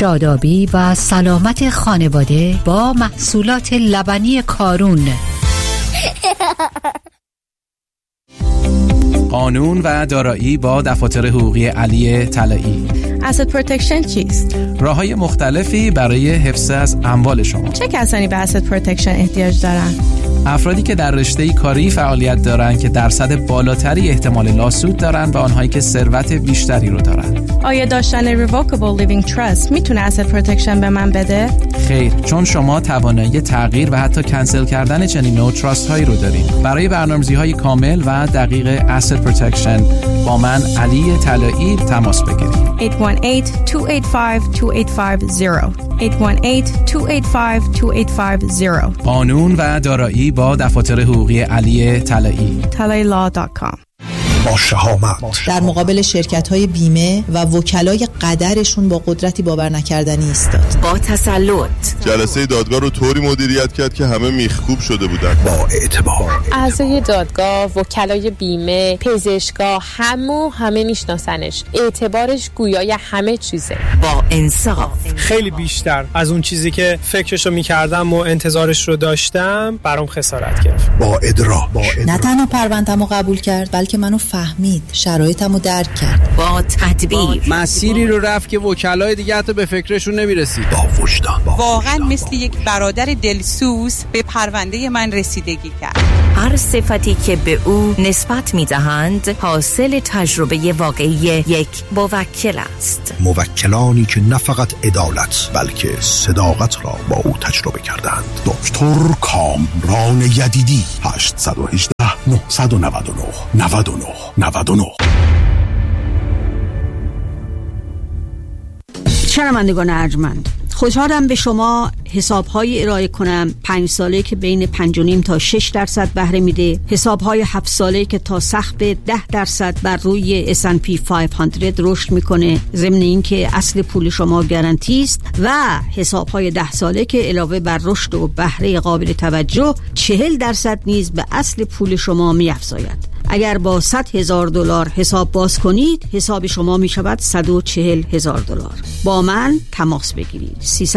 شادابی و سلامت خانواده با محصولات لبنی کارون. قانون و دارایی با دفاتر حقوقی علی طلایی. asset protection چیست؟ راه‌های مختلفی برای حفظ از اموال شما. چه کسانی به asset protection احتیاج دارند؟ افرادی که در رشته کاری فعالیت دارند که درصد بالاتری احتمال لاسود دارند و آنهایی که ثروت بیشتری رو دارند. آیا داشتن revocable living trust میتونه asset protection به من بده؟ خیر، چون شما توانایی تغییر و حتی کنسل کردن چنین نوع تراست هایی رو دارید. برای برنامه‌ریزی‌های کامل و دقیق asset protection با من علی طلایی تماس بگیرید. 818-285-2850 818-285-2850 قانون و دارایی با دفاتر حقوقی علی طلایی. talailaw.com. با شهامت در مقابل شرکت‌های بیمه و وکلای قدرشون با قدرتی باور نکردنی ایستاد. با تسلط جلسه دادگاه رو طوری مدیریت کرد که همه میخکوب شده بودن. با اعتبار اعضای دادگاه، وکلای بیمه، پزشکا همه میشناسنش. اعتبارش گویای همه چیزه. با انصاف خیلی بیشتر از اون چیزی که فکرشو میکردم و انتظارش رو داشتم برام خسارت گرفت. با ادراک نه تنها پرونده‌مو قبول کرد بلکه منو فهمید، شرایطمو درک کرد. با تدبیر مسیری رو رفت که وکلای دیگه حتی به فکرشون نمیرسید. با وجدان واقعا مثل یک برادر دلسوز به پرونده من رسیدگی کرد. هر صفتی که به او نسبت می‌دهند حاصل تجربه واقعی یک موکل است. موکلانی که نه فقط عدالت بلکه صداقت را با او تجربه کردند. دکتر کامران یدیدی 818 999 99 99. شنوندگان ارجمند، خوشحالم به شما حساب‌های ارائه کنم 5 ساله که بین 5.5 تا 6% بهره میده، حساب‌های 7 ساله که تا سقف 10% بر روی S&P 500 رشد میکنه، ضمن اینکه اصل پول شما گارانتی است، و حساب‌های 10 ساله که علاوه بر رشد و بهره قابل توجه 40% نیز به اصل پول شما می‌افزاید. اگر با $100,000 حساب باز کنید، حساب شما می شود $140,000. با من تماس بگیرید.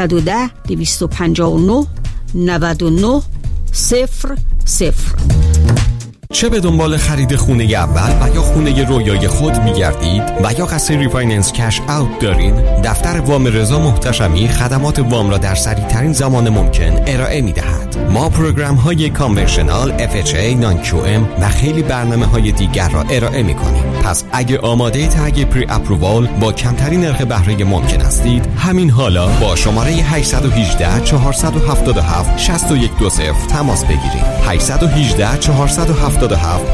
310-259-99-00. چه به دنبال خرید خونه اول و یا خونه رویای خود می‌گردید و یا قصد ریفایننس کش اوت دارین؟ دفتر وام رضا محتشمی خدمات وام را در سریع‌ترین زمان ممکن ارائه می‌دهد. ما پروگرام‌های کانونشنال، FHA، نان-QM و خیلی برنامه‌های دیگر را ارائه می‌کنیم. پس اگه آماده تگ پری اپرووال با کمترین نرخ بهره ممکن هستید، همین حالا با شماره 818-477-6120 تماس بگیرید. 818-477-6120.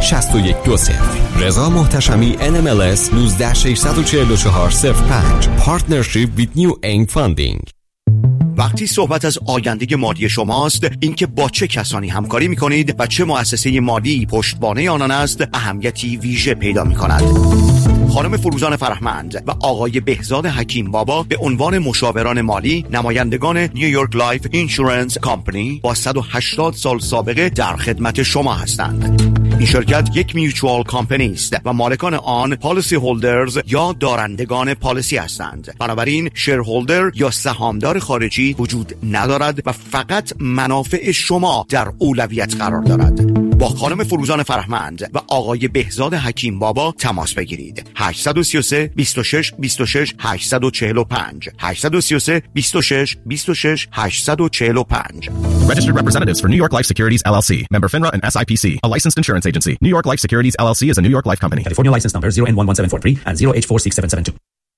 رضا محتشمی NMLS 1964405. Partnership with New Aim Funding. وقتی صحبت از آینده مالی شماست، اینکه با چه کسانی همکاری می‌کنید و چه مؤسسه مالی پشتوانه آنان است، اهمیتی ویژه پیدا می‌کند. خانم فروزان فرهمند و آقای بهزاد حکیم بابا به عنوان مشاوران مالی نمایندگان نیویورک لایف اینشورنس کمپانی با 180 سال سابقه در خدمت شما هستند. این شرکت یک میوچوال کمپانی است و مالکان آن پالیسی هولدرز یا دارندگان پالیسی هستند. بنابراین شیرهولدر یا سهامدار خارجی وجود ندارد و فقط منافع شما در اولویت قرار دارد. با خانم فروزان فرهمند و آقای بهزاد حکیم بابا تماس بگیرید. 833 26 26 845 833 26 26 845. Registered representatives for New York Life Securities LLC, member FINRA and SIPC, a licensed insurance agency. New York Life Securities LLC is a New York Life company. California license number 0N11743 and 0H46772.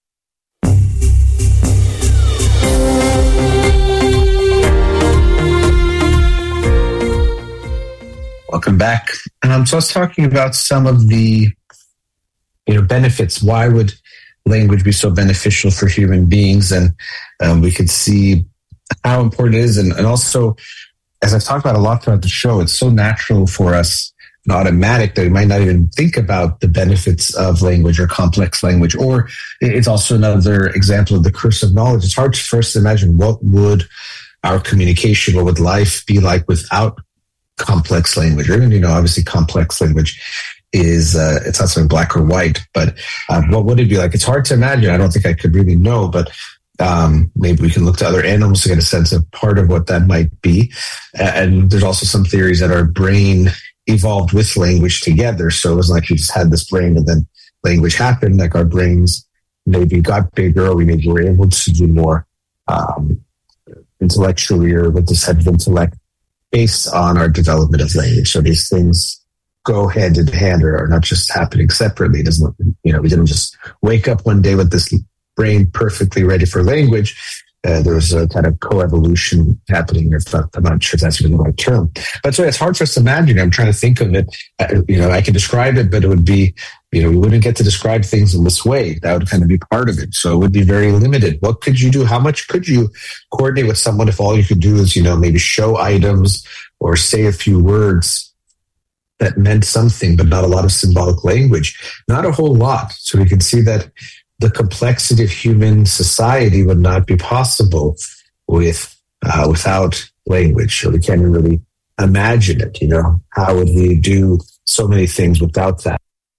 Welcome back. So I was talking about some of the benefits. Why would language be so beneficial for human beings? And we could see how important it is. And also, as I've talked about a lot throughout the show, it's so natural for us and automatic that we might not even think about the benefits of language or complex language. Or it's also another example of the curse of knowledge. It's hard for us to imagine what would our communication, what would life be like without complex language. Or even, obviously complex language is, it's not something black or white, but what would it be like? It's hard to imagine. I don't think I could really know, but Maybe we can look to other animals to get a sense of part of what that might be. And there's also some theories that our brain evolved with language together. So it was like we just had this brain and then language happened, like our brains maybe got bigger, or we maybe were able to do more intellectually or with this type of intellect based on our development of language. So these things go hand in hand or are not just happening separately. It doesn't, we didn't just wake up one day with this brain perfectly ready for language. There was a kind of coevolution happening. I'm not sure if that's even the right term. But so it's hard for us to imagine. I'm trying to think of it. I can describe it, but it would be, we wouldn't get to describe things in this way. That would kind of be part of it. So it would be very limited. What could you do? How much could you coordinate with someone if all you could do is, maybe show items or say a few words that meant something, but not a lot of symbolic language? Not a whole lot. So we can see that the complexity of human society would not be possible without language. So we can't really imagine it. How would we do so many things without that?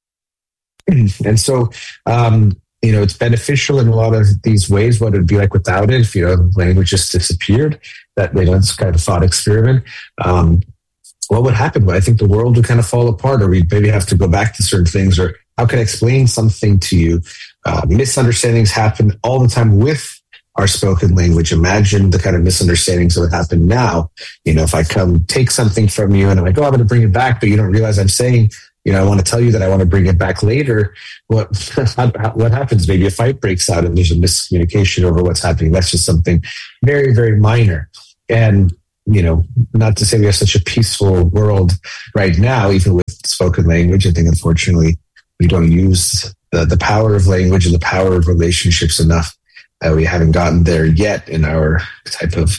And so, it's beneficial in a lot of these ways. What it would be like without it, if language just disappeared. That's kind of a thought experiment. What would happen? I think the world would kind of fall apart, or we'd maybe have to go back to certain things, or how can I explain something to you? Misunderstandings happen all the time with our spoken language. Imagine the kind of misunderstandings that would happen now. If I come take something from you and I'm like, I'm going to bring it back, but you don't realize I'm saying, I want to tell you that I want to bring it back later. What happens? Maybe a fight breaks out and there's a miscommunication over what's happening. That's just something very, very minor. And, not to say we have such a peaceful world right now, even with spoken language. I think, unfortunately, we don't use the power of language and the power of relationships enough. We haven't gotten there yet in our type of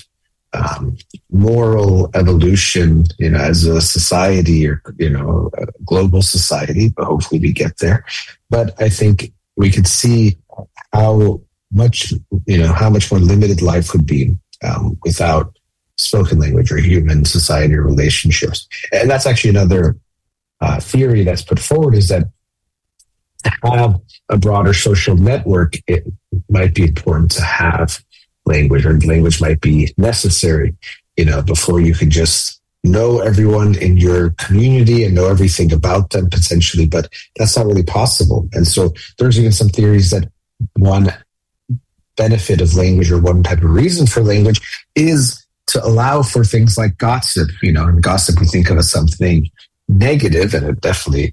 moral evolution, as a society or, a global society, but hopefully we get there. But I think we could see how much more limited life would be without spoken language or human society or relationships. And that's actually another theory that's put forward, is that to have a broader social network, it might be important to have language, or language might be necessary, before you can just know everyone in your community and know everything about them potentially, but that's not really possible. And so there's even some theories that one benefit of language, or one type of reason for language, is to allow for things like gossip. And gossip we think of as something negative, and it definitely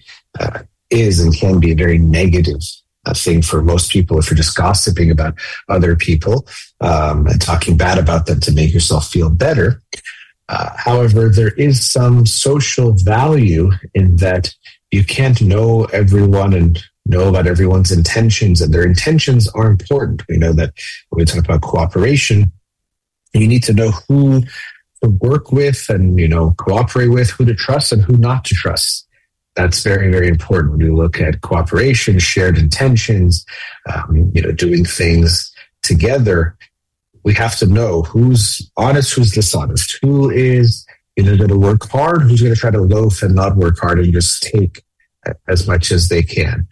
is and can be a very negative thing for most people if you're just gossiping about other people and talking bad about them to make yourself feel better. However, there is some social value in that you can't know everyone and know about everyone's intentions, and their intentions are important. We know that when we talk about cooperation, you need to know who to work with and, cooperate with, who to trust and who not to trust. That's very, very important when you look at cooperation, shared intentions, doing things together. We have to know who's honest, who's dishonest, who is going to work hard, who's going to try to loaf and not work hard and just take as much as they can.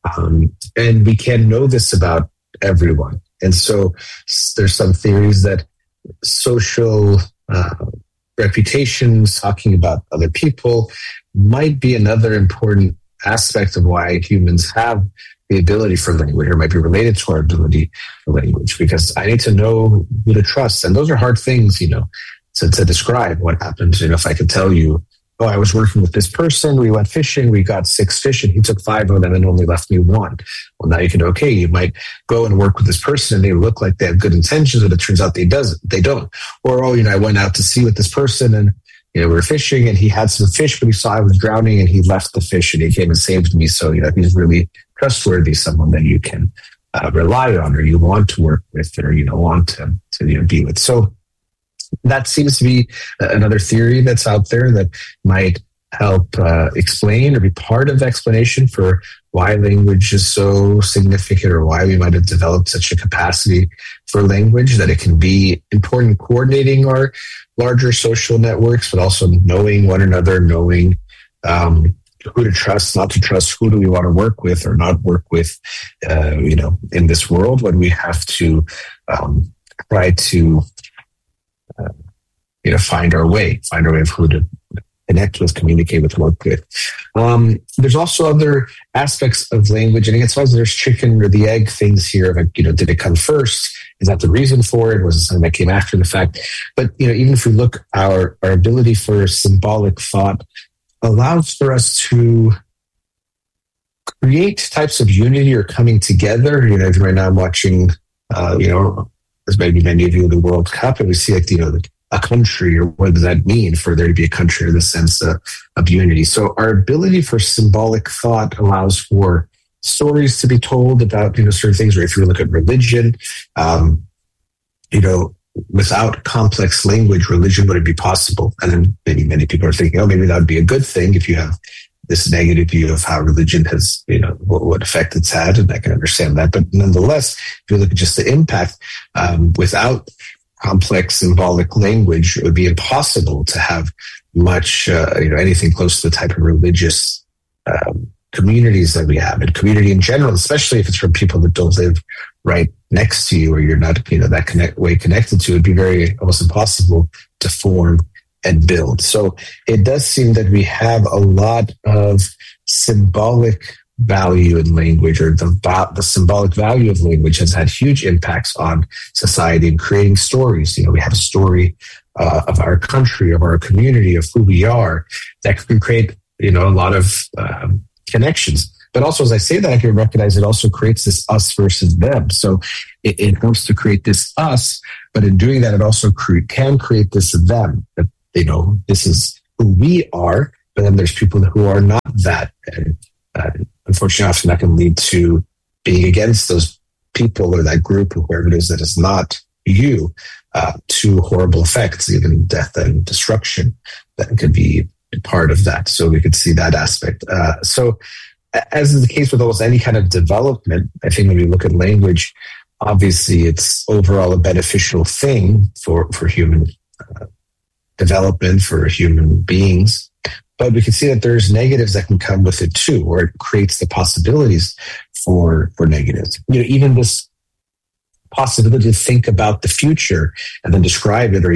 And we can know this about everyone. And so there's some theories that social reputations, talking about other people, might be another important aspect of why humans have the ability for language, or might be related to our ability for language, because I need to know who to trust. And those are hard things, to describe what happens. If I could tell you, I was working with this person, we went fishing, we got 6 fish, and he took 5 of them and only left me 1. Well, now you can, you might go and work with this person and they look like they have good intentions, but it turns out they don't. Or, I went out to sea with this person and, we were fishing and he had some fish, but he saw I was drowning and he left the fish and he came and saved me. So, he's really trustworthy, someone that you can rely on, or you want to work with, or, want to be with. So that seems to be another theory that's out there that might help explain or be part of the explanation for why language is so significant, or why we might have developed such a capacity for language, that it can be important in coordinating our larger social networks, but also knowing one another, knowing who to trust, not to trust, who do we want to work with or not work with, in this world, when we have to try to, find our way of who to connect with, communicate with, work with. There's also other aspects of language, and it's always there's chicken or the egg things here. Like, did it come first? Is that the reason for it? Was it something that came after the fact? But even if we look, our ability for symbolic thought allows for us to create types of unity or coming together. Right now I'm watching, as maybe many of you, the World Cup, and we see a country, or what does that mean for there to be a country, in the sense of unity. So our ability for symbolic thought allows for stories to be told about, certain things, or if you look at religion, without complex language, religion wouldn't be possible. And then many people are thinking, maybe that would be a good thing if you have this negative view of how religion has, what effect it's had, and I can understand that. But nonetheless, if you look at just the impact, without complex symbolic language, it would be impossible to have much, anything close to the type of religious communities that we have, and community in general, especially if it's from people that don't live right next to you, or you're not, that connected to. It'd be very almost impossible to form and build. So it does seem that we have a lot of symbolic value in language, or the symbolic value of language has had huge impacts on society and creating stories. We have a story of our country, of our community, of who we are, that can create, a lot of connections. But also, as I say that, I can recognize it also creates this us versus them. So it helps to create this us, but in doing that, it also can create this them. That, this is who we are, but then there's people who are not that. And unfortunately, often that can lead to being against those people or that group, or whoever it is that is not you, to horrible effects, even death and destruction that could be part of that. So we could see that aspect. So as is the case with almost any kind of development, I think when we look at language, obviously it's overall a beneficial thing for human development, for human beings. But we can see that there's negatives that can come with it too, or it creates the possibilities for negatives. Even this possibility to think about the future and then describe it, or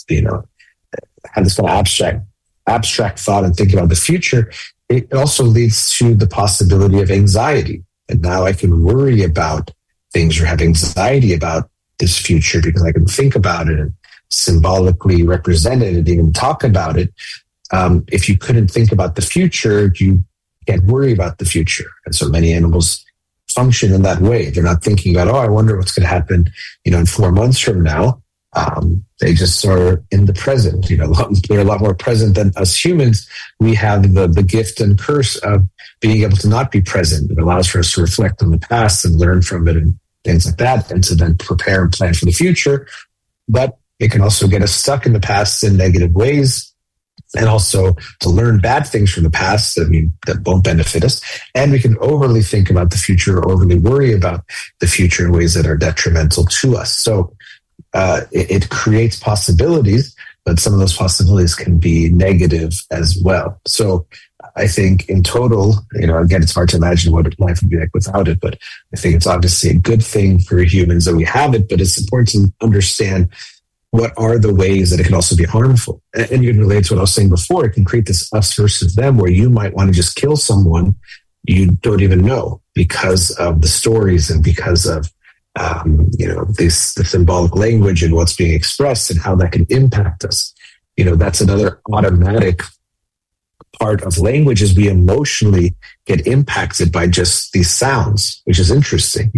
have this kind of abstract thought and think about the future. It also leads to the possibility of anxiety. And now I can worry about things or have anxiety about this future because I can think about it and symbolically represent it and even talk about it. If you couldn't think about the future, you can't worry about the future. And so many animals function in that way. They're not thinking about, I wonder what's going to happen, in 4 months from now. They just are in the present. They're a lot more present than us humans. We have the gift and curse of being able to not be present. It allows for us to reflect on the past and learn from it and things like that, and to then prepare and plan for the future. But it can also get us stuck in the past in negative ways, and also to learn bad things from the past that won't benefit us. And we can overly think about the future, or overly worry about the future in ways that are detrimental to us. So it creates possibilities, but some of those possibilities can be negative as well. So I think in total, again, it's hard to imagine what life would be like without it, but I think it's obviously a good thing for humans that we have it, but it's important to understand what are the ways that it can also be harmful. And you can relate to what I was saying before. It can create this us versus them, where you might want to just kill someone you don't even know because of the stories and because of the symbolic language and what's being expressed and how that can impact us. That's another automatic part of language, is we emotionally get impacted by just these sounds, which is interesting.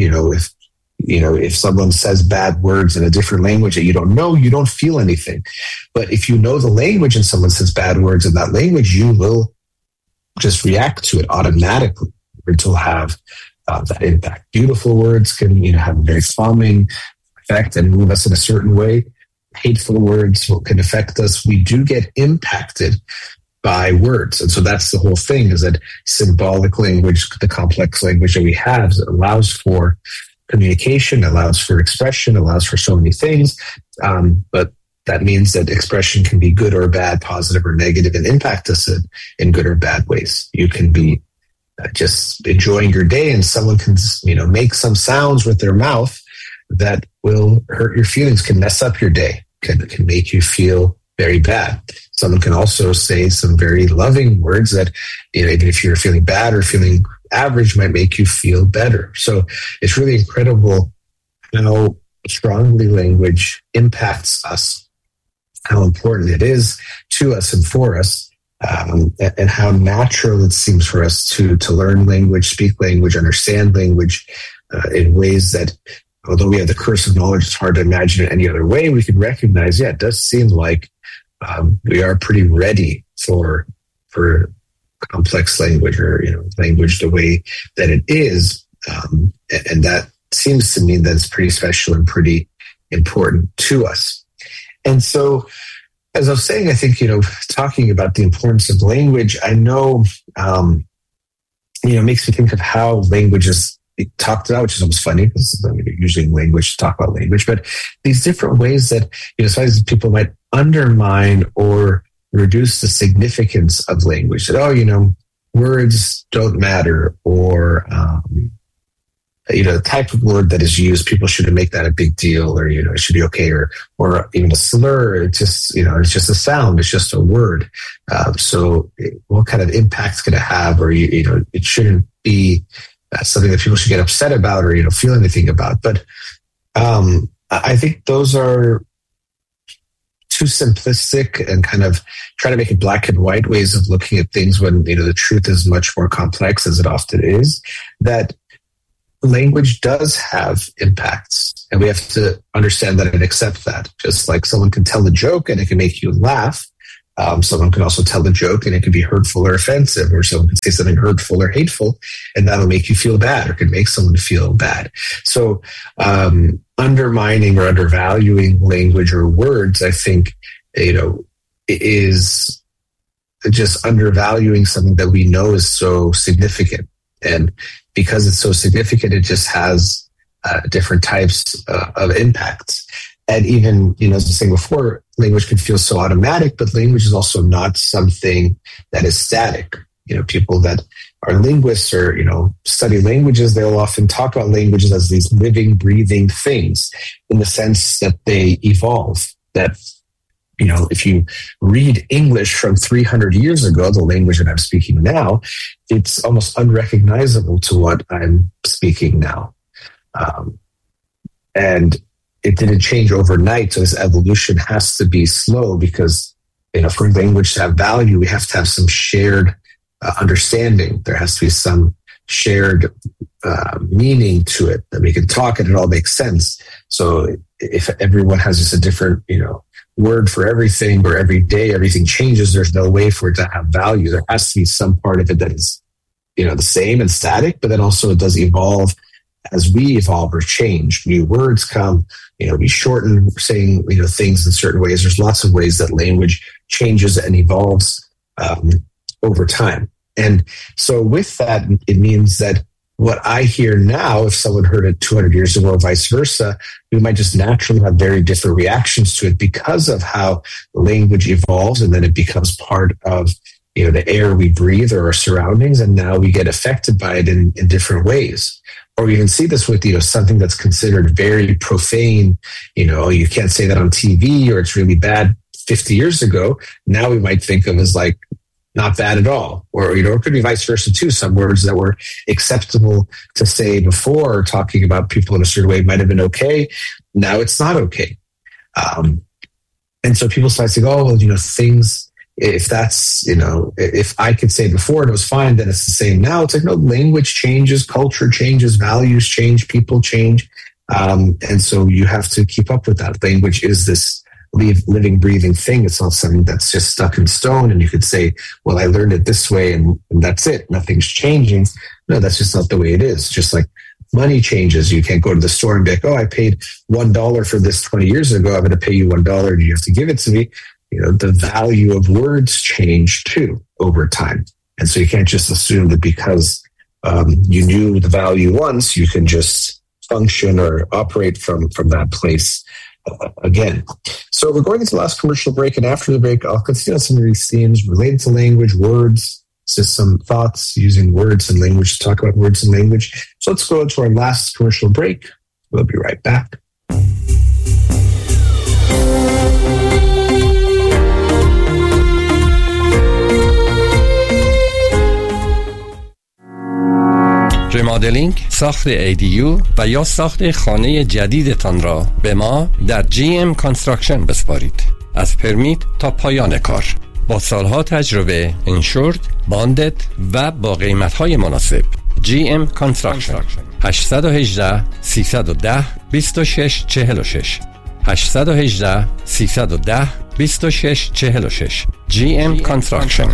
If someone says bad words in a different language that you don't know, you don't feel anything. But if you know the language and someone says bad words in that language, you will just react to it automatically. It will have that impact. Beautiful words can have a very calming effect and move us in a certain way. Hateful words can affect us. We do get impacted by words. And so that's the whole thing, is that symbolic language, the complex language that we have, allows for communication, allows for expression, allows for so many things. But that means that expression can be good or bad, positive or negative, and impact us in good or bad ways. You can be just enjoying your day and someone can, make some sounds with their mouth that will hurt your feelings, can mess up your day, can make you feel very bad. Someone can also say some very loving words that, even if you're feeling bad or feeling average, might make you feel better. So it's really incredible how strongly language impacts us, how important it is to us and for us, and how natural it seems for us to learn language, speak language, understand language in ways that, although we have the curse of knowledge, it's hard to imagine it any other way. We can recognize, it does seem like we are pretty ready for complex language, or language the way that it is, and that seems to mean that it's pretty special and pretty important to us. And so, as I was saying, I think, talking about the importance of language, I know, makes me think of how language is talked about, which is almost funny because usually language to talk about language, but these different ways that, sometimes people might undermine or reduce the significance of language. That, words don't matter, or, the type of word that is used, people shouldn't make that a big deal, or, it should be okay, or even a slur. It's just, it's just a sound. It's just a word. So what kind of impact's going to have, or, it shouldn't be something that people should get upset about, or, feel anything about. But I think those are too simplistic and kind of try to make it black and white ways of looking at things when, the truth is much more complex, as it often is, that language does have impacts, and we have to understand that and accept that. Just like someone can tell a joke and it can make you laugh, someone can also tell a joke and it can be hurtful or offensive, or someone can say something hurtful or hateful and that'll make you feel bad, or can make someone feel bad. So undermining or undervaluing language or words, I think, is just undervaluing something that we know is so significant. And because it's so significant, it just has different types of impacts. And even, as I was saying before, language can feel so automatic, but language is also not something that is static. People that are linguists or, study languages, they'll often talk about languages as these living, breathing things, in the sense that they evolve. That, if you read English from 300 years ago, the language that I'm speaking now, it's almost unrecognizable to what I'm speaking now. And it didn't change overnight. So this evolution has to be slow, because, for language to have value, we have to have some shared understanding. There has to be some shared meaning to it, that we can talk and it all makes sense. So if everyone has just a different, word for everything, or every day everything changes, there's no way for it to have value. There has to be some part of it that is, the same and static, but then also it does evolve as we evolve or change. New words come, we shorten saying, things in certain ways. There's lots of ways that language changes and evolves over time. And so with that, it means that what I hear now, if someone heard it 200 years ago or vice versa, we might just naturally have very different reactions to it because of how language evolves, and then it becomes part of, the air we breathe or our surroundings, and now we get affected by it in different ways. Or we even see this with, something that's considered very profane, you can't say that on TV, or it's really bad 50 years ago. Now we might think of as like not bad at all. Or, it could be vice versa too. Some words that were acceptable to say before, talking about people in a certain way, might have been okay. Now it's not okay. And so people start saying, oh, well, things, if that's, if I could say before and it was fine, then it's the same now. It's like, no, language changes, culture changes, values change, people change. And so you have to keep up with that. Language is this living, breathing thing. It's not something that's just stuck in stone, and you could say, well, I learned it this way and that's it. Nothing's changing. No, that's just not the way it is. Just like money changes. You can't go to the store and be like, oh, I paid $1 for this 20 years ago. I'm going to pay you $1 and you have to give it to me. The value of words change too over time. And so you can't just assume that because you knew the value once, you can just function or operate from that place again. So we're going into the last commercial break, and after the break, I'll continue on some of these themes related to language, words, just some thoughts using words and language to talk about words and language. So let's go into our last commercial break. We'll be right back. ریمادلینگ، ساخت ADU و یا ساخت خانه جدیدتان را به ما در GM Construction بسپارید. از پرمیت تا پایان کار با سالها تجربه، انشورد، باندد و با قیمت‌های مناسب. GM Construction 818 310 2646 818 310 2646 GM Construction.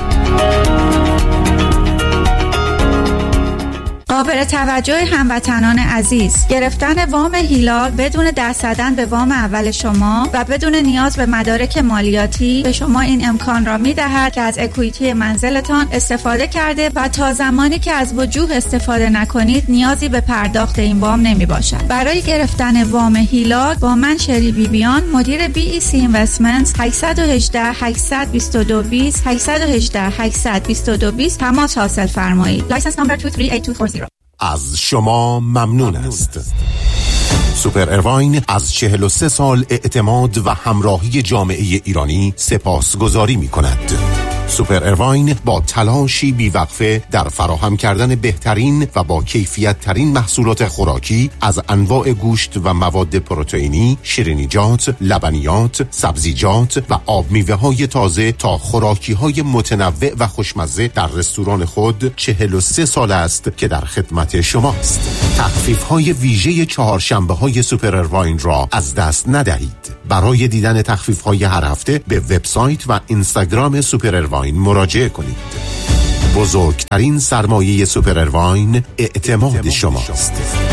قابل توجه هموطنان عزیز، گرفتن وام هیلال بدون دست زدن به وام اول شما و بدون نیاز به مدارک مالیاتی به شما این امکان را می‌دهد که از اکویتی منزلتان استفاده کرده و تا زمانی که از وجوه استفاده نکنید نیازی به پرداخت این وام نمی‌باشد. برای گرفتن وام هیلال با من شری بیبیان، مدیر BEC Investments 818 822 20 818 822 20 تماس حاصل فرمایید. لایسنس نمبر 238240. از شما ممنون است. سوپر اروین از 43 سال اعتماد و همراهی جامعه ایرانی سپاسگزاری می کند. سوپر اروین با تلاشی بیوقفه در فراهم کردن بهترین و با کیفیت ترین محصولات خوراکی از انواع گوشت و مواد پروتئینی، شیرینیجات، لبنیات، سبزیجات و آب میوه های تازه تا خوراکی های متنوع و خوشمزه در رستوران خود 43 سال است که در خدمت شماست. تخفیف های ویژه چهارشنبه های سوپر اروین را از دست ندهید. برای دیدن تخفیف های هر هفته به وبسایت و اینستاگرام سوپر اروین مراجعه کنید. بزرگترین سرمایه سوپر اروین اعتماد شماست.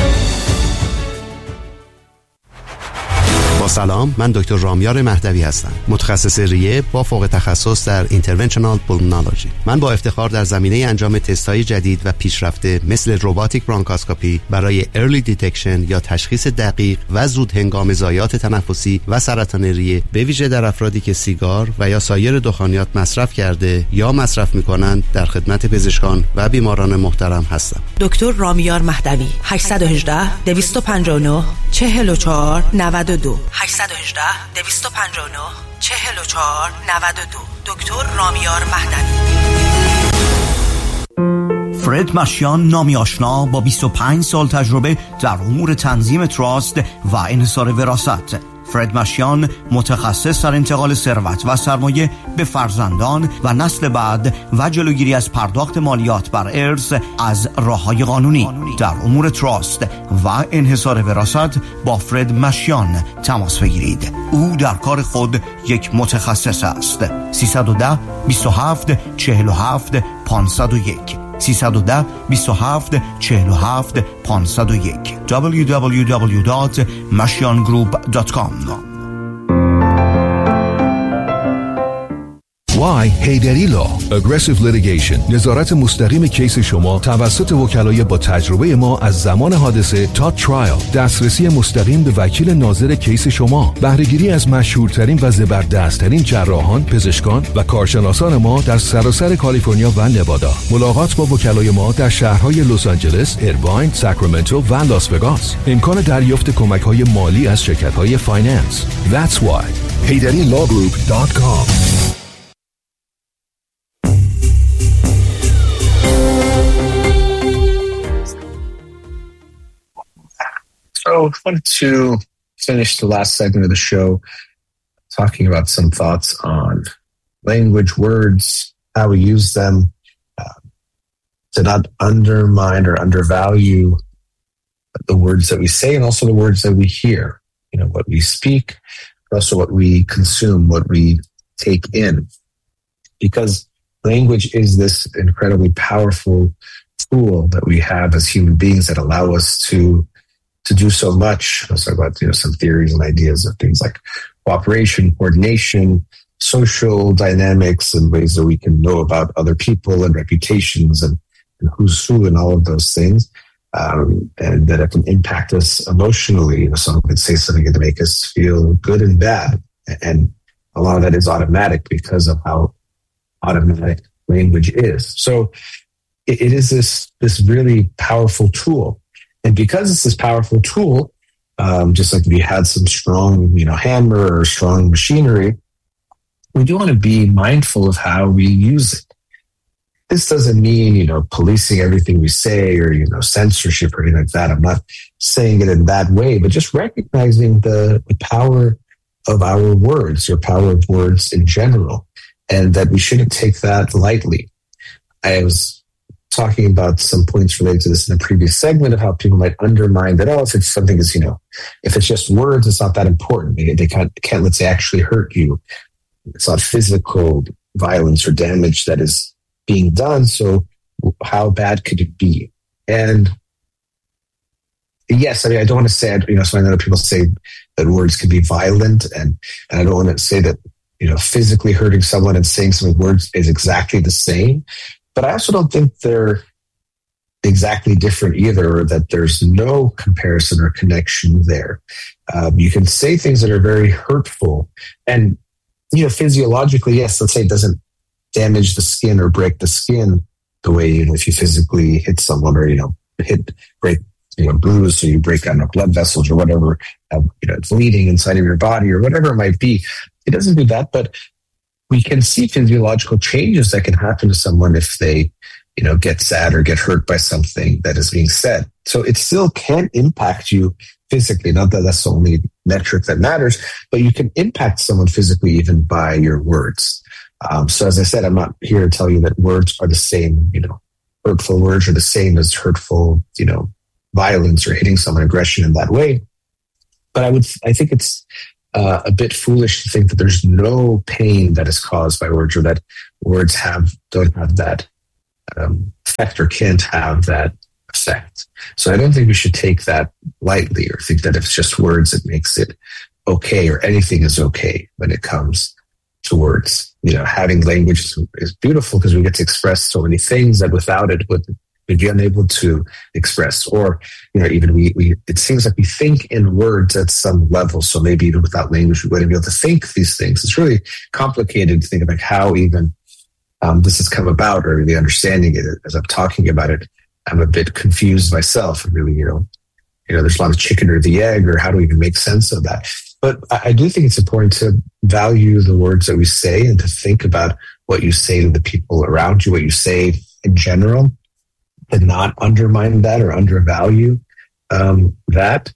با سلام، من دکتر رامیار مهدوی هستم، متخصص ریه با فوق تخصص در اینترونشنال پولمونولوژی. من با افتخار در زمینه انجام تست‌های جدید و پیشرفته مثل روباتیک برونکاسکوپی برای ارلی دیتکشن یا تشخیص دقیق و زود هنگام ضایعات تنفسی و سرطان ریه، به ویژه در افرادی که سیگار و یا سایر دخانیات مصرف کرده یا مصرف می‌کنند، در خدمت پزشکان و بیماران محترم هستم. دکتر رامیار مهدوی 818 259 44 92 818 259 44 92 دکتر رامیار مهدوی. فرد مشیان، نامی آشنا با 25 سال تجربه در امور تنظیم تراست و انحصار وراثت. فرد مشیان متخصص در انتقال ثروت و سرمایه به فرزندان و نسل بعد و جلوگیری از پرداخت مالیات بر ارث از راه‌های قانونی. در امور تراست و انحصار وراثت با فرد مشیان تماس بگیرید. او در کار خود یک متخصص است. 310 27 47 501 310 27 47 501 www.mashiangroup.com. Why هیدری لا Aggressive Litigation، نظارت مستقیم کیس شما توسط وکلای با تجربه ما از زمان حادثه تا ترایل، دسترسی مستقیم به وکیل ناظر کیس شما، بهره‌گیری از مشهورترین و زبردستترین جراحان، پزشکان و کارشناسان ما در سراسر کالیفرنیا و نوادا. ملاقات با وکلای ما در شهرهای لس آنجلس، ایرواین، ساکرامنتو و لاس وگاس. امکان دریافت کمک‌های مالی از شرکت‌های فایننس. That's why HeyDaddyLawGroup.com. So I wanted to finish the last segment of the show talking about some thoughts on language, words, how we use them to not undermine or undervalue the words that we say and also the words that we hear. You know, what we speak, but also what we consume, what we take in. Because language is this incredibly powerful tool that we have as human beings that allow us to do so much. Let's talk about, some theories and ideas of things like cooperation, coordination, social dynamics, and ways that we can know about other people and reputations and who's who and all of those things. And that it can impact us emotionally. Someone could say something to make us feel good and bad. And a lot of that is automatic because of how automatic language is. So it is this really powerful tool. And because it's this powerful tool, just like if you had some strong, hammer or strong machinery, we do want to be mindful of how we use it. This doesn't mean, policing everything we say or, censorship or anything like that. I'm not saying it in that way, but just recognizing the power of our words or power of words in general, and that we shouldn't take that lightly. I was talking about some points related to this in a previous segment of how people might undermine that, if it's something is, if it's just words, it's not that important. They can't, let's say, actually hurt you. It's not physical violence or damage that is being done. So how bad could it be? And yes, I don't want to say, so I know people say that words can be violent, and I don't want to say that, physically hurting someone and saying some words is exactly the same. But I also don't think they're exactly different either, or that there's no comparison or connection there. You can say things that are very hurtful, and, physiologically, yes, let's say it doesn't damage the skin or break the skin the way, if you physically hit someone or, break, bruise, so you break, blood vessels or whatever, bleeding inside of your body or whatever it might be. It doesn't do that, but we can see physiological changes that can happen to someone if they, get sad or get hurt by something that is being said. So it still can impact you physically. Not that that's the only metric that matters, but you can impact someone physically even by your words. So as I said, I'm not here to tell you that words are the same, hurtful words are the same as hurtful, violence or hitting someone, aggression in that way. But I think it's a bit foolish to think that there's no pain that is caused by words, or that words don't have that effect or can't have that effect. So I don't think we should take that lightly, or think that if it's just words, it makes it okay, or anything is okay when it comes to words. Having language is beautiful because we get to express so many things that without it we'd be unable to express. Or, even we it seems like we think in words at some level. So maybe even without language, we wouldn't be able to think these things. It's really complicated to think about how even this has come about, or really understanding it. As I'm talking about it, I'm a bit confused myself. And really, there's a lot of chicken or the egg, or how do we even make sense of that? But I do think it's important to value the words that we say, and to think about what you say to the people around you, what you say in general, and not undermine that or undervalue that.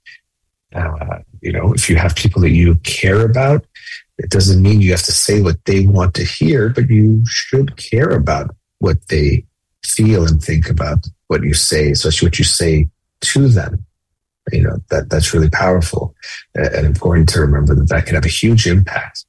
If you have people that you care about, it doesn't mean you have to say what they want to hear, but you should care about what they feel and think about what you say, especially what you say to them. That's really powerful and important to remember that can have a huge impact.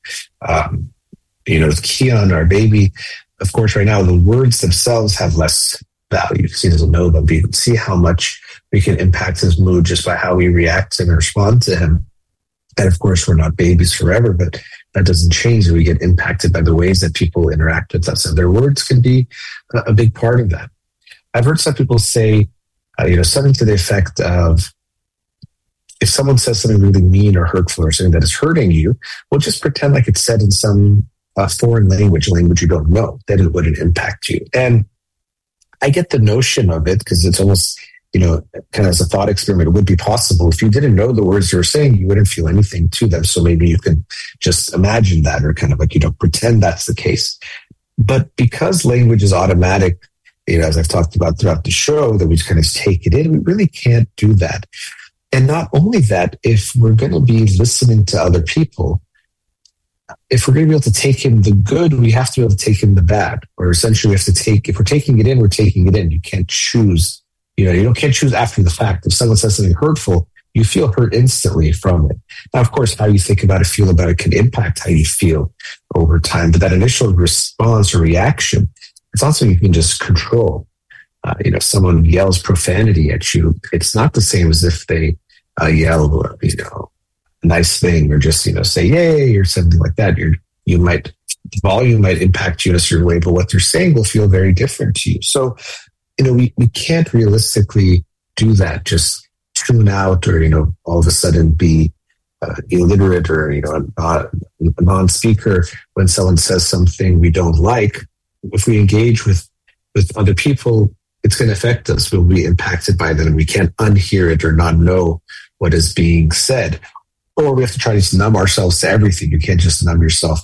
With Keon, our baby, of course, right now, the words themselves have less value because he doesn't know them. But you can see how much we can impact his mood just by how we react and respond to him. And of course, we're not babies forever, but that doesn't change. We get impacted by the ways that people interact with us, and their words can be a big part of that. I've heard some people say, something to the effect of, if someone says something really mean or hurtful or something that is hurting you, we'll just pretend like it's said in some foreign language you don't know, then it wouldn't impact you. And I get the notion of it because it's almost, kind of as a thought experiment, it would be possible. If you didn't know the words you were saying, you wouldn't feel anything to them. So maybe you can just imagine that, or kind of like, pretend that's the case. But because language is automatic, as I've talked about throughout the show, that we just kind of take it in, we really can't do that. And not only that, if we're going to be listening to other people, if we're going to be able to take in the good, we have to be able to take in the bad. Or essentially, we have to if we're taking it in, we're taking it in. You can't choose, can't choose after the fact. If someone says something hurtful, you feel hurt instantly from it. Now, of course, how you think about it, feel about it can impact how you feel over time. But that initial response or reaction, it's not something you can just control. If someone yells profanity at you, it's not the same as if they yell, a nice thing, or just, say yay or something like that. The volume might impact you in a certain way, but what they're saying will feel very different to you. So, we can't realistically do that. Just tune out, or, all of a sudden be illiterate or, a non-speaker, when someone says something we don't like, if we engage with other people, it's going to affect us. We'll be impacted by them, and we can't unhear it or not know what is being said. Or we have to try to numb ourselves to everything. You can't just numb yourself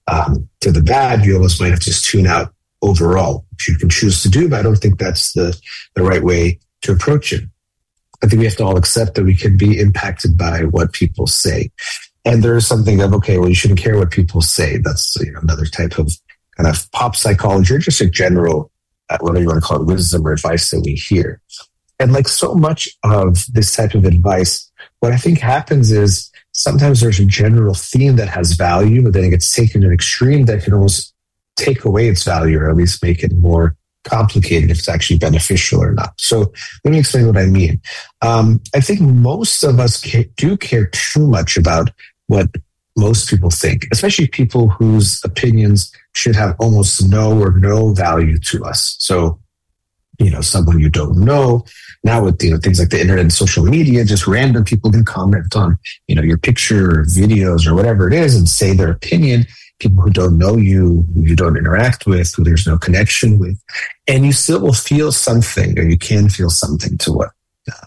to the bad. You almost might have to just tune out overall, which you can choose to do, but I don't think that's the right way to approach it. I think we have to all accept that we can be impacted by what people say. And there is something of, okay, well, you shouldn't care what people say. That's another type of kind of pop psychology, or just a general, whatever you want to call it, wisdom or advice that we hear. And like so much of this type of advice, what I think happens is sometimes there's a general theme that has value, but then it gets taken to an extreme that can almost take away its value, or at least make it more complicated if it's actually beneficial or not. So let me explain what I mean. I think most of us do care too much about what most people think, especially people whose opinions should have almost no or no value to us. So, someone you don't know. Now with things like the internet and social media, just random people can comment on your picture or videos or whatever it is and say their opinion. People who don't know you, who you don't interact with, who there's no connection with, and you still will feel something, or you can feel something to what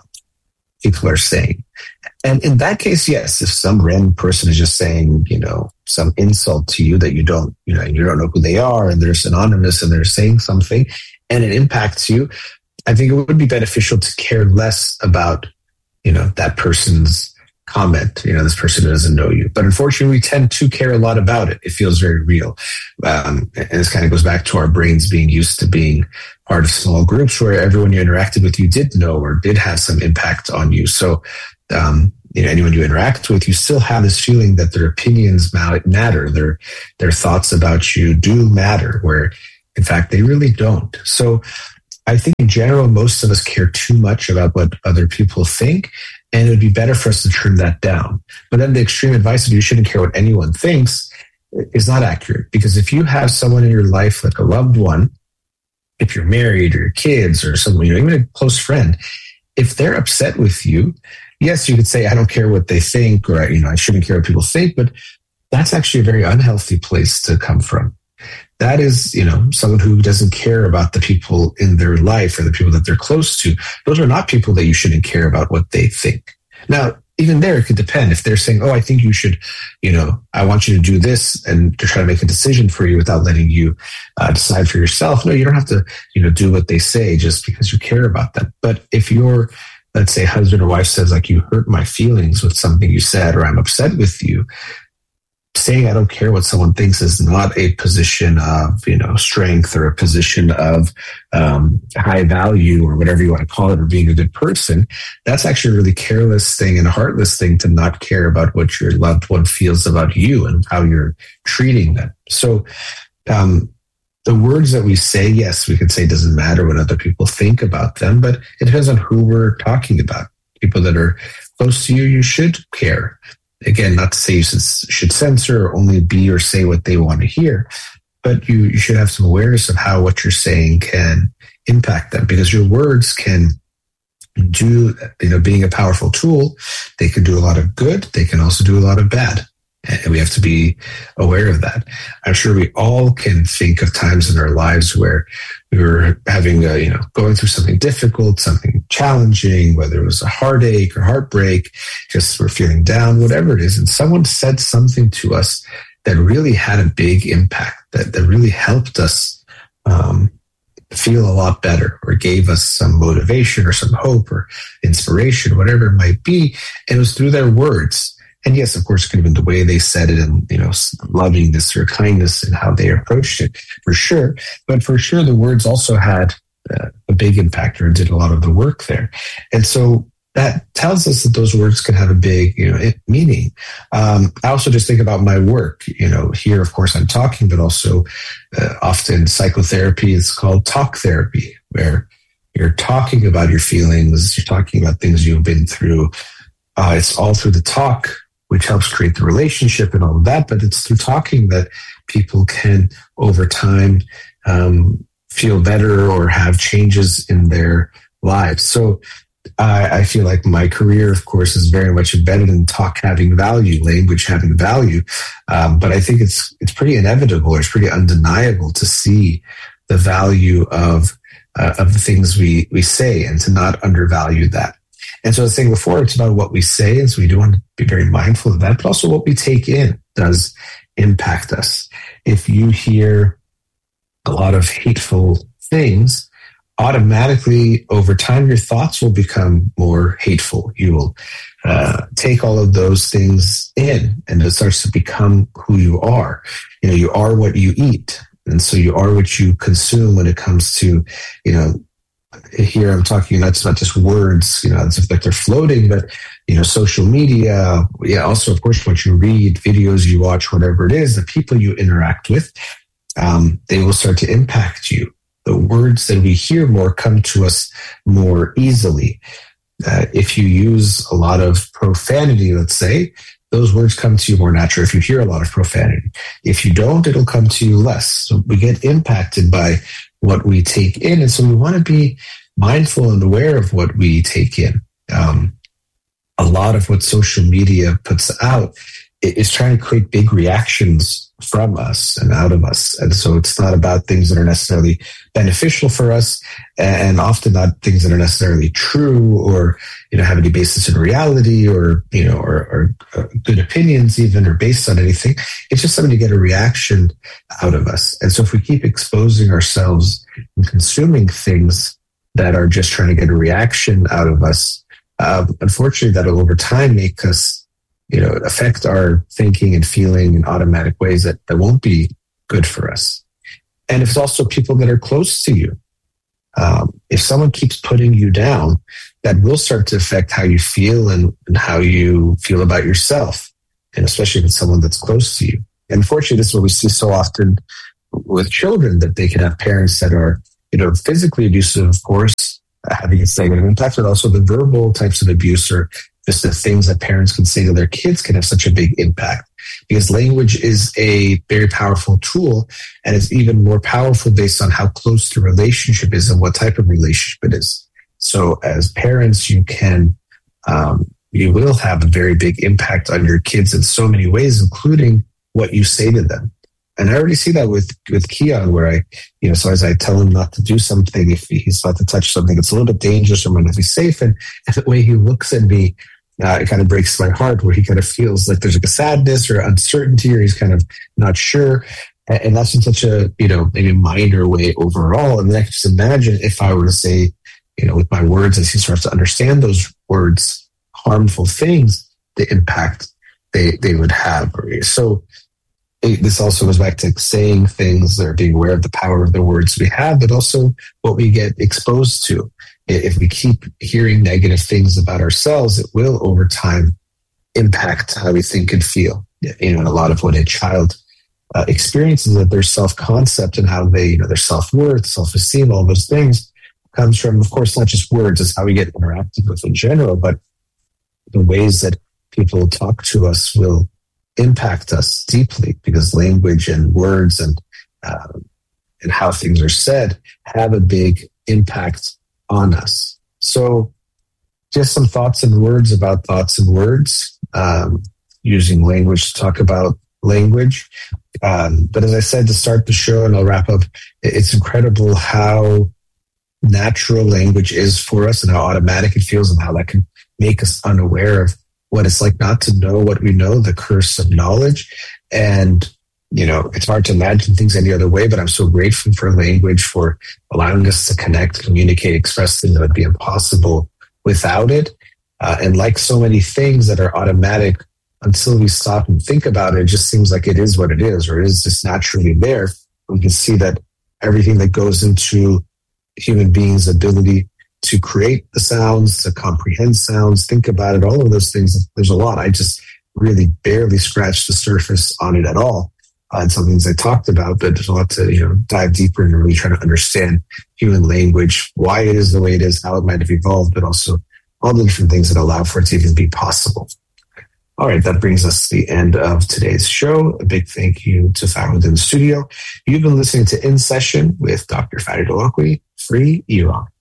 people are saying. And in that case, yes, if some random person is just saying, some insult to you that you don't know who they are, and they're anonymous and they're saying something, and it impacts you, I think it would be beneficial to care less about, that person's comment, this person doesn't know you. But unfortunately, we tend to care a lot about it. It feels very real. And this kind of goes back to our brains being used to being part of small groups where everyone you interacted with, you did know or did have some impact on you. So, anyone you interact with, you still have this feeling that their opinions matter. Their thoughts about you do matter, where in fact, they really don't. So I think in general, most of us care too much about what other people think, and it would be better for us to trim that down. But then the extreme advice that you shouldn't care what anyone thinks is not accurate, because if you have someone in your life, like a loved one, if you're married or your kids or someone, even a close friend, if they're upset with you, yes, you could say, I don't care what they think, or, I shouldn't care what people think, but that's actually a very unhealthy place to come from. That is, someone who doesn't care about the people in their life or the people that they're close to. Those are not people that you shouldn't care about what they think. Now, even there, it could depend. If they're saying, I think you should, I want you to do this, and to try to make a decision for you without letting you decide for yourself. No, you don't have to, do what they say just because you care about them. But if your, let's say, husband or wife says, like, you hurt my feelings with something you said, or I'm upset with you, saying I don't care what someone thinks is not a position of, strength, or a position of high value, or whatever you want to call it, or being a good person. That's actually a really careless thing and a heartless thing, to not care about what your loved one feels about you and how you're treating them. So the words that we say, yes, we could say it doesn't matter what other people think about them, but it depends on who we're talking about. People that are close to you, you should care. Again, not to say you should censor or only be or say what they want to hear, but you should have some awareness of how what you're saying can impact them, because your words can do, being a powerful tool, they can do a lot of good. They can also do a lot of bad. And we have to be aware of that. I'm sure we all can think of times in our lives where we were having going through something difficult, something challenging, whether it was a heartache or heartbreak, just we're feeling down, whatever it is. And someone said something to us that really had a big impact, that really helped us feel a lot better, or gave us some motivation or some hope or inspiration, whatever it might be. And it was through their words. And yes, of course, it could have been the way they said it, and, lovingness or kindness and how they approached it, for sure. But for sure, the words also had a big impact, or did a lot of the work there. And so that tells us that those words can have a big, meaning. I also just think about my work, here, of course, I'm talking, but also often psychotherapy is called talk therapy, where you're talking about your feelings, you're talking about things you've been through. It's all through the talk, which helps create the relationship and all of that. But it's through talking that people can, over time, feel better or have changes in their lives. So I feel like my career, of course, is very much embedded in talk having value, language having value. But I think it's pretty inevitable, or it's pretty undeniable to see the value of the things we say and to not undervalue that. And so I was saying before, it's about what we say, and so we do want to be very mindful of that, but also what we take in does impact us. If you hear a lot of hateful things, automatically over time, your thoughts will become more hateful. You will take all of those things in, and it starts to become who you are. You are what you eat. And so you are what you consume when it comes to, here I'm talking not just words, as if like they're floating, but, social media, also, of course, what you read, videos you watch, whatever it is, the people you interact with, they will start to impact you. The words that we hear more come to us more easily. If you use a lot of profanity, let's say, those words come to you more naturally if you hear a lot of profanity. If you don't, it'll come to you less. So we get impacted by what we take in. And so we want to be mindful and aware of what we take in. A lot of what social media puts out is trying to create big reactions from us and out of us. And so it's not about things that are necessarily beneficial for us, and often not things that are necessarily true or, have any basis in reality or good opinions even, or based on anything. It's just something to get a reaction out of us. And so if we keep exposing ourselves and consuming things that are just trying to get a reaction out of us, unfortunately that'll over time make us affect our thinking and feeling in automatic ways that won't be good for us. And it's also people that are close to you. If someone keeps putting you down, that will start to affect how you feel and how you feel about yourself, and especially if it's someone that's close to you. And unfortunately, this is what we see so often with children, that they can have parents that are, physically abusive, of course, having its negative impact, but also the verbal types of abuse, or just the things that parents can say to their kids can have such a big impact, because language is a very powerful tool, and it's even more powerful based on how close the relationship is and what type of relationship it is. So as parents, you will have a very big impact on your kids in so many ways, including what you say to them. And I already see that with Keon, where so as I tell him not to do something, if he's about to touch something, it's a little bit dangerous or might not be safe. And the way he looks at me, it kind of breaks my heart, where he kind of feels like there's like a sadness or uncertainty, or he's kind of not sure. And that's in such a, maybe minor way overall. And then I can just imagine if I were to say, with my words, as he starts to understand those words, harmful things, the impact they would have. So this also goes back to saying things, or being aware of the power of the words we have, but also what we get exposed to. If we keep hearing negative things about ourselves, it will over time impact how we think and feel. And a lot of what a child experiences, that their self-concept and how they, their self-worth, self-esteem, all those things comes from, of course, not just words, it's how we get interacted with in general, but the ways that people talk to us will impact us deeply, because language and words and how things are said have a big impact on us. So just some thoughts and words about thoughts and words, using language to talk about language. But as I said to start the show, and I'll wrap up, it's incredible how natural language is for us and how automatic it feels, and how that can make us unaware of what it's like not to know what we know, the curse of knowledge. And, it's hard to imagine things any other way, but I'm so grateful for language, for allowing us to connect, communicate, express things that would be impossible without it. And like so many things that are automatic, until we stop and think about it, it just seems like it is what it is, or it is just naturally there. We can see that everything that goes into human beings' ability to create the sounds, to comprehend sounds, think about it, all of those things, there's a lot. I just really barely scratched the surface on it at all. And some things I talked about, but there's a lot to dive deeper and really try to understand human language, why it is the way it is, how it might have evolved, but also all the different things that allow for it to even be possible. All right, that brings us to the end of today's show. A big thank you to Farhad in the studio. You've been listening to In Session with Dr. Farid Holakouee, Free Iran.